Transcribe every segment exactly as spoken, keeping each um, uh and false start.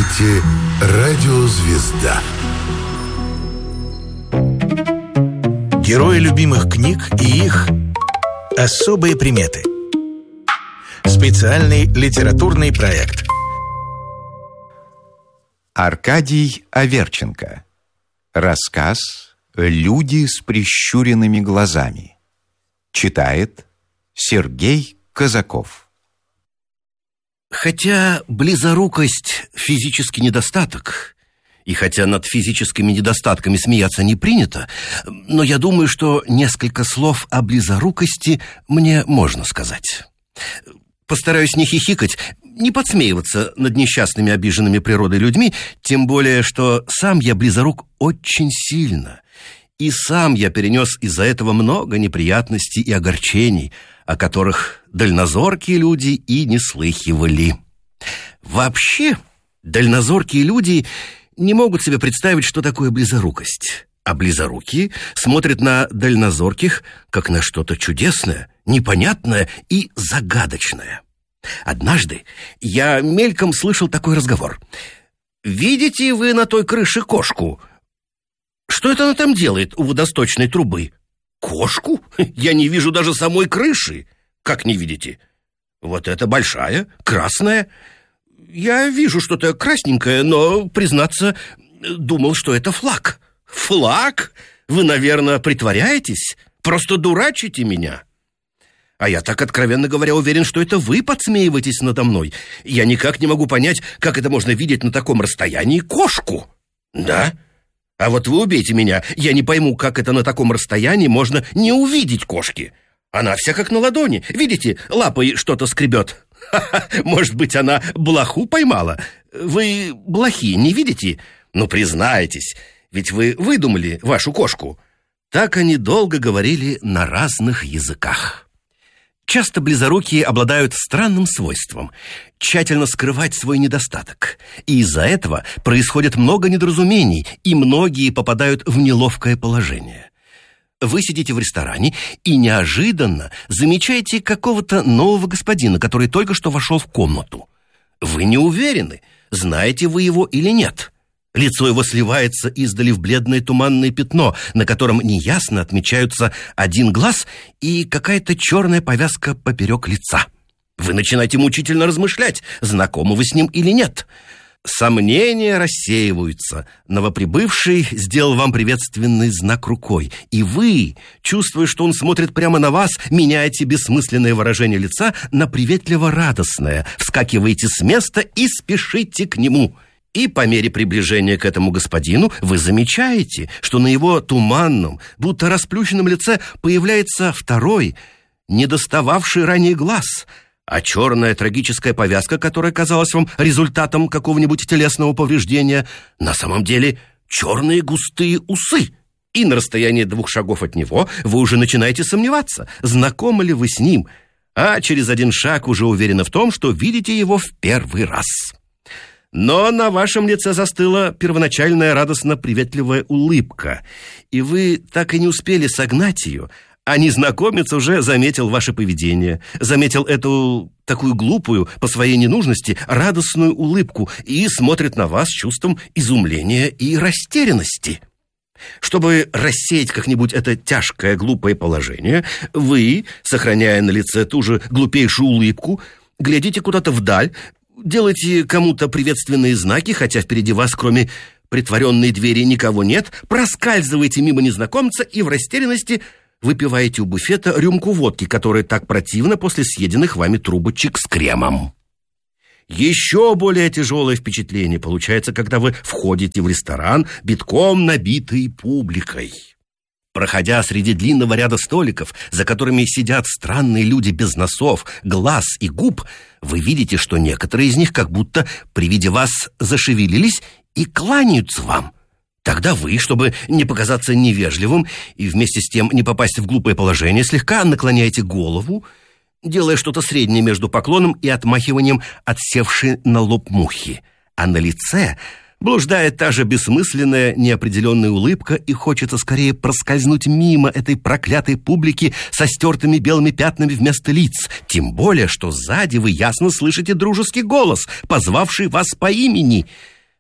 слушаете «Радиозвезда». Герои любимых книг и их особые приметы. Специальный литературный проект. Аркадий Аверченко. Рассказ «Люди с прищуренными глазами». Читает Сергей Казаков. Хотя близорукость – физический недостаток, и хотя над физическими недостатками смеяться не принято, но я думаю, что несколько слов о близорукости мне можно сказать. Постараюсь не хихикать, не подсмеиваться над несчастными, обиженными природой людьми, тем более, что сам я близорук очень сильно, и сам я перенес из-за этого много неприятностей и огорчений, о которых дальнозоркие люди и не слыхивали. Вообще, дальнозоркие люди не могут себе представить, что такое близорукость, а близорукие смотрят на дальнозорких как на что-то чудесное, непонятное и загадочное. Однажды я мельком слышал такой разговор. «Видите вы на той крыше кошку? Что это она там делает у водосточной трубы?» «Кошку? Я не вижу даже самой крыши». «Как не видите?» «Вот это большая, красная. Я вижу что-то красненькое, но, признаться, думал, что это флаг». «Флаг? Вы, наверное, притворяетесь? Просто дурачите меня». А я так, откровенно говоря, уверен, что это вы подсмеиваетесь надо мной. Я никак не могу понять, как это можно видеть на таком расстоянии кошку. Да? А вот вы убейте меня, я не пойму, как это на таком расстоянии можно не увидеть кошки. Она вся как на ладони. Видите, лапой что-то скребет. Ха-ха, может быть, она блоху поймала? Вы блохи не видите? Ну, признайтесь, ведь вы выдумали вашу кошку. Так они долго говорили на разных языках. Часто близорукие обладают странным свойством – тщательно скрывать свой недостаток. И из-за этого происходит много недоразумений, и многие попадают в неловкое положение. Вы сидите в ресторане и неожиданно замечаете какого-то нового господина, который только что вошел в комнату. Вы не уверены, знаете вы его или нет. Лицо его сливается издали в бледное туманное пятно, на котором неясно отмечаются один глаз и какая-то черная повязка поперек лица. Вы начинаете мучительно размышлять, знакомы вы с ним или нет. Сомнения рассеиваются. Новоприбывший сделал вам приветственный знак рукой, и вы, чувствуя, что он смотрит прямо на вас, меняете бессмысленное выражение лица на приветливо-радостное, вскакиваете с места и спешите к нему. И по мере приближения к этому господину вы замечаете, что на его туманном, будто расплющенном лице появляется второй, недостававший ранее глаз, а черная трагическая повязка, которая казалась вам результатом какого-нибудь телесного повреждения, на самом деле черные густые усы. И на расстоянии двух шагов от него вы уже начинаете сомневаться, знакомы ли вы с ним, а через один шаг уже уверены в том, что видите его в первый раз. Но на вашем лице застыла первоначальная радостно-приветливая улыбка, и вы так и не успели согнать ее, а незнакомец уже заметил ваше поведение, заметил эту такую глупую, по своей ненужности, радостную улыбку и смотрит на вас с чувством изумления и растерянности. Чтобы рассеять как-нибудь это тяжкое, глупое положение, вы, сохраняя на лице ту же глупейшую улыбку, глядите куда-то вдаль, делайте кому-то приветственные знаки, хотя впереди вас, кроме притворенной двери, никого нет, проскальзываете мимо незнакомца и в растерянности выпиваете у буфета рюмку водки, которая так противна после съеденных вами трубочек с кремом. Еще более тяжелое впечатление получается, когда вы входите в ресторан, битком набитый публикой. Проходя среди длинного ряда столиков, за которыми сидят странные люди без носов, глаз и губ, вы видите, что некоторые из них как будто при виде вас зашевелились и кланяются вам. Тогда вы, чтобы не показаться невежливым и вместе с тем не попасть в глупое положение, слегка наклоняете голову, делая что-то среднее между поклоном и отмахиванием от севшей на лоб мухи. А на лице блуждает та же бессмысленная, неопределенная улыбка, и хочется скорее проскользнуть мимо этой проклятой публики со стертыми белыми пятнами вместо лиц. Тем более, что сзади вы ясно слышите дружеский голос, позвавший вас по имени.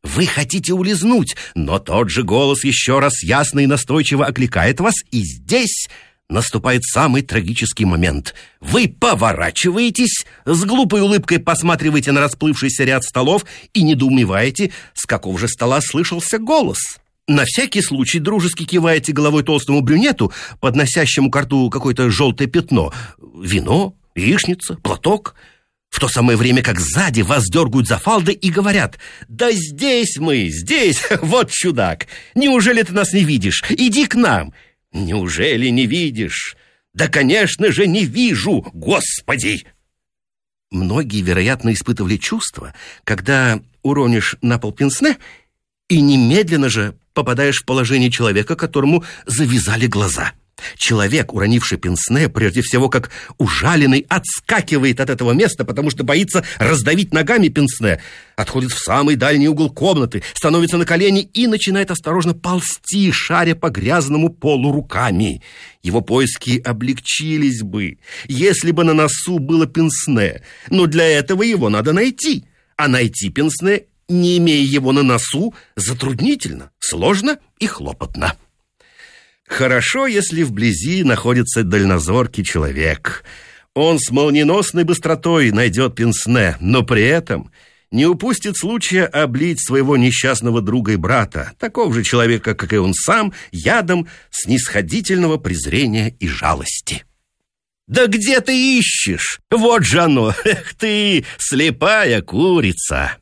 Вы хотите улизнуть, но тот же голос еще раз ясно и настойчиво окликает вас, и здесь наступает самый трагический момент. Вы поворачиваетесь, с глупой улыбкой посматриваете на расплывшийся ряд столов и недоумеваете, с какого же стола слышался голос. На всякий случай дружески киваете головой толстому брюнету, подносящему к рту какое-то желтое пятно. Вино, яичница, платок. В то самое время, как сзади вас дергают за фалды и говорят: «Да здесь мы, здесь, вот чудак! Неужели ты нас не видишь? Иди к нам!» «Неужели не видишь?» «Да, конечно же, не вижу, Господи!» Многие, вероятно, испытывали чувство, когда уронишь на пол пенсне и немедленно же попадаешь в положение человека, которому завязали глаза. Человек, уронивший пенсне, прежде всего, как ужаленный, отскакивает от этого места, потому что боится раздавить ногами пенсне, отходит в самый дальний угол комнаты, становится на колени и начинает осторожно ползти, шаря по грязному полу руками. Его поиски облегчились бы, если бы на носу было пенсне, но для этого его надо найти, а найти пенсне, не имея его на носу, затруднительно, сложно и хлопотно. Хорошо, если вблизи находится дальнозоркий человек. Он с молниеносной быстротой найдет пенсне, но при этом не упустит случая облить своего несчастного друга и брата, такого же человека, как и он сам, ядом снисходительного презрения и жалости. «Да где ты ищешь? Вот же оно! Эх ты, слепая курица!»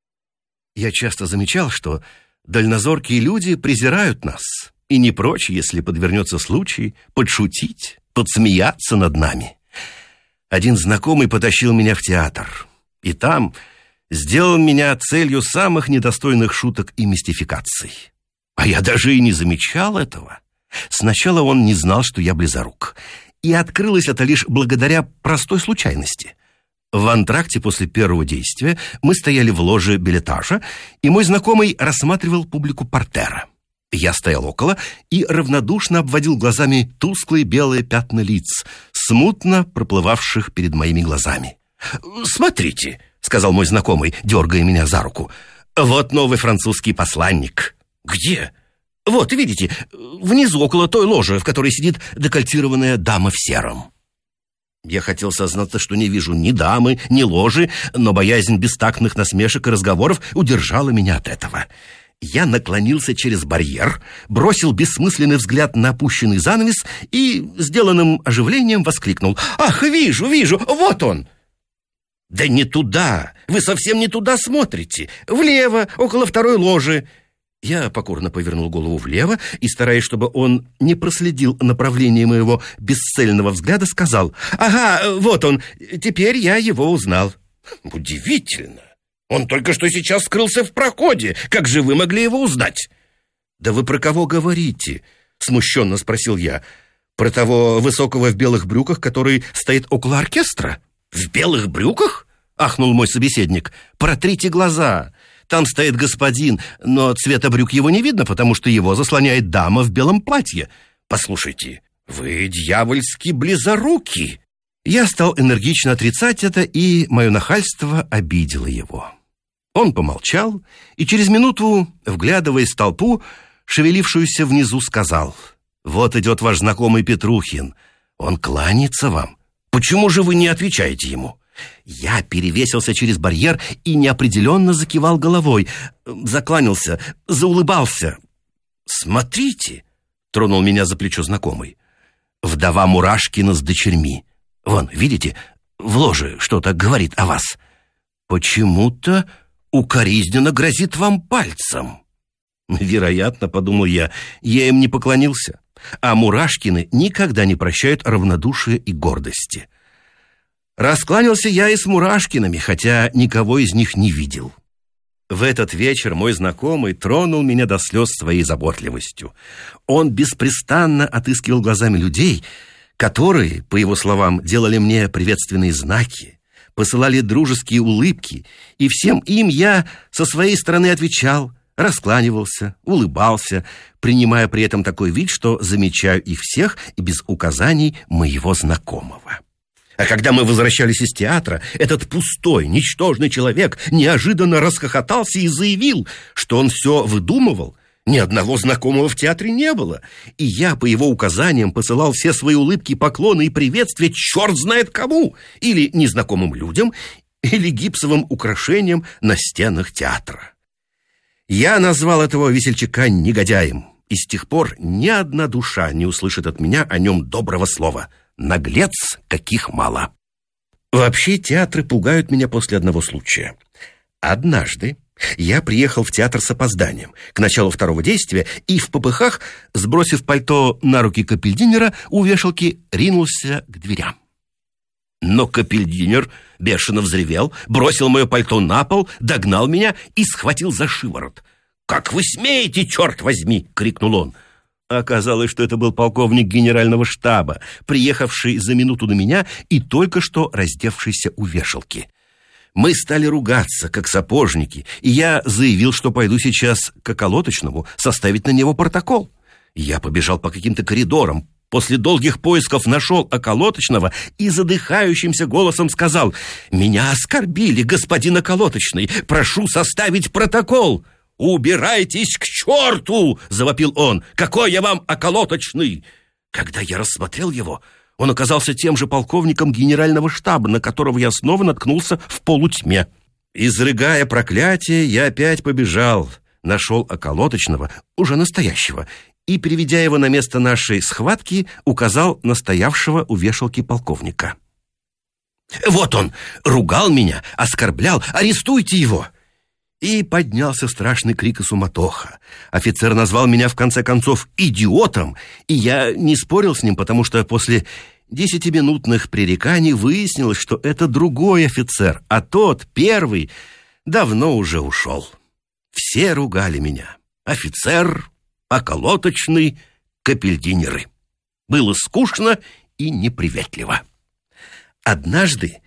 Я часто замечал, что дальнозоркие люди презирают нас и не прочь, если подвернется случай, подшутить, подсмеяться над нами. Один знакомый потащил меня в театр, и там сделал меня целью самых недостойных шуток и мистификаций. А я даже и не замечал этого. Сначала он не знал, что я близорук, и открылось это лишь благодаря простой случайности. В антракте после первого действия мы стояли в ложе бельэтажа, и мой знакомый рассматривал публику портера. Я стоял около и равнодушно обводил глазами тусклые белые пятна лиц, смутно проплывавших перед моими глазами. «Смотрите», — сказал мой знакомый, дергая меня за руку, — «вот новый французский посланник». «Где?» «Вот, видите, внизу, около той ложи, в которой сидит декольтированная дама в сером». Я хотел сознаться, что не вижу ни дамы, ни ложи, но боязнь бестактных насмешек и разговоров удержала меня от этого. Я наклонился через барьер, бросил бессмысленный взгляд на опущенный занавес и сделанным оживлением воскликнул: «Ах, вижу, вижу, вот он!» «Да не туда! Вы совсем не туда смотрите! Влево, около второй ложи!» Я покорно повернул голову влево и, стараясь, чтобы он не проследил направление моего бесцельного взгляда, сказал: «Ага, вот он, теперь я его узнал». «Удивительно! Он только что сейчас скрылся в проходе. Как же вы могли его узнать?» «Да вы про кого говорите?» — смущенно спросил я. «Про того высокого в белых брюках, который стоит около оркестра?» «В белых брюках?» — ахнул мой собеседник. «Протрите глаза. Там стоит господин, но цвета брюк его не видно, потому что его заслоняет дама в белом платье. Послушайте, вы дьявольски близоруки!» Я стал энергично отрицать это, и мое нахальство обидело его. Он помолчал и через минуту, вглядываясь в толпу, шевелившуюся внизу, сказал: «Вот идет ваш знакомый Петрухин. Он кланяется вам. Почему же вы не отвечаете ему?» Я перевесился через барьер и неопределенно закивал головой, закланялся, заулыбался. «Смотрите!» — тронул меня за плечо знакомый. «Вдова Мурашкина с дочерьми. Вон, видите, в ложе что-то говорит о вас. Почему-то укоризненно грозит вам пальцем». Вероятно, подумал я, я им не поклонился, а Мурашкины никогда не прощают равнодушия и гордости. Раскланялся я и с Мурашкиными, хотя никого из них не видел. В этот вечер мой знакомый тронул меня до слез своей заботливостью. Он беспрестанно отыскивал глазами людей, которые, по его словам, делали мне приветственные знаки, посылали дружеские улыбки, и всем им я со своей стороны отвечал, раскланивался, улыбался, принимая при этом такой вид, что замечаю их всех и без указаний моего знакомого. А когда мы возвращались из театра, этот пустой, ничтожный человек неожиданно расхохотался и заявил, что он все выдумывал. Ни одного знакомого в театре не было. И я, по его указаниям, посылал все свои улыбки, поклоны и приветствия черт знает кому. Или незнакомым людям, или гипсовым украшениям на стенах театра. Я назвал этого весельчака негодяем. И с тех пор ни одна душа не услышит от меня о нем доброго слова. Наглец, каких мало. Вообще, театры пугают меня после одного случая. Однажды я приехал в театр с опозданием к началу второго действия и в попыхах, сбросив пальто на руки капельдинера, у вешалки ринулся к дверям. Но капельдинер бешено взревел, бросил мое пальто на пол, догнал меня и схватил за шиворот. «Как вы смеете, черт возьми!» — крикнул он. Оказалось, что это был полковник генерального штаба, приехавший за минуту до меня и только что раздевшийся у вешалки. Мы стали ругаться, как сапожники, и я заявил, что пойду сейчас к околоточному составить на него протокол. Я побежал по каким-то коридорам, после долгих поисков нашел околоточного и задыхающимся голосом сказал: «Меня оскорбили, господин околоточный, прошу составить протокол». «Убирайтесь к черту!» — завопил он. «Какой я вам околоточный!» Когда я рассмотрел его, он оказался тем же полковником генерального штаба, на которого я снова наткнулся в полутьме. Изрыгая проклятие, я опять побежал, нашел околоточного, уже настоящего, и, приведя его на место нашей схватки, указал на стоявшего у вешалки полковника. «Вот он! Ругал меня, оскорблял! Арестуйте его!» И поднялся страшный крик и суматоха. Офицер назвал меня в конце концов идиотом, и я не спорил с ним, потому что после десятиминутных пререканий выяснилось, что это другой офицер, а тот, первый, давно уже ушел. Все ругали меня. Офицер, околоточный, капельдинеры. Было скучно и неприветливо. Однажды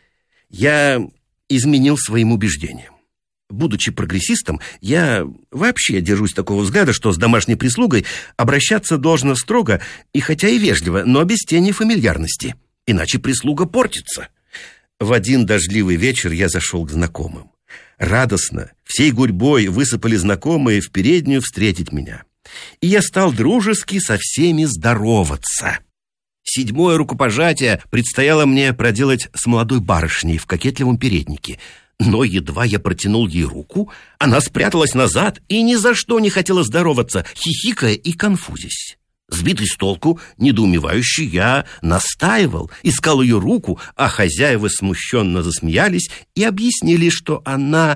я изменил своим убеждениям. Будучи прогрессистом, я вообще держусь такого взгляда, что с домашней прислугой обращаться должно строго и хотя и вежливо, но без тени фамильярности, иначе прислуга портится. В один дождливый вечер я зашел к знакомым. Радостно, всей гурьбой высыпали знакомые в переднюю встретить меня. И я стал дружески со всеми здороваться. Седьмое рукопожатие предстояло мне проделать с молодой барышней в кокетливом переднике. Но едва я протянул ей руку, она спряталась назад и ни за что не хотела здороваться, хихикая и конфузясь. Сбитый с толку, недоумевающий, я настаивал, искал ее руку, а хозяева смущенно засмеялись и объяснили, что она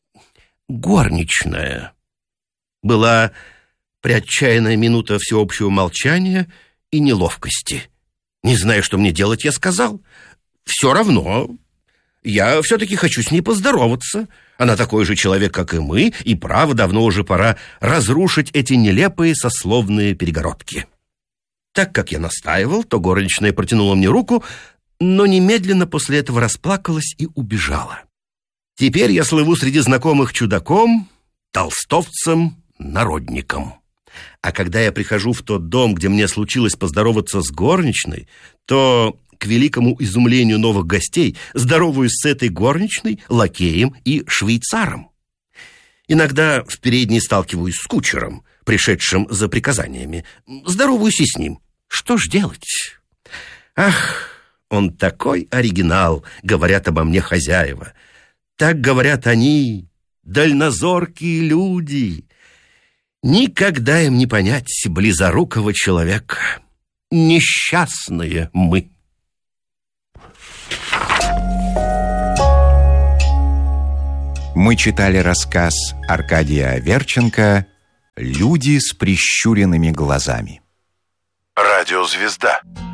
горничная. Была приотчаянная минута всеобщего молчания и неловкости. Не зная, что мне делать, я сказал: «Все равно. Я все-таки хочу с ней поздороваться. Она такой же человек, как и мы, и, право, давно уже пора разрушить эти нелепые сословные перегородки». Так как я настаивал, то горничная протянула мне руку, но немедленно после этого расплакалась и убежала. Теперь я слыву среди знакомых чудаком, толстовцем, народником. А когда я прихожу в тот дом, где мне случилось поздороваться с горничной, то, к великому изумлению новых гостей, здороваюсь с этой горничной, лакеем и швейцаром. Иногда в передней сталкиваюсь с кучером, пришедшим за приказаниями. Здороваюсь и с ним. Что ж делать? Ах, он такой оригинал, говорят обо мне хозяева. Так говорят они, дальнозоркие люди. Никогда им не понять близорукого человека. Несчастные мы. Мы читали рассказ Аркадия Аверченко «Люди с прищуренными глазами». Радиозвезда.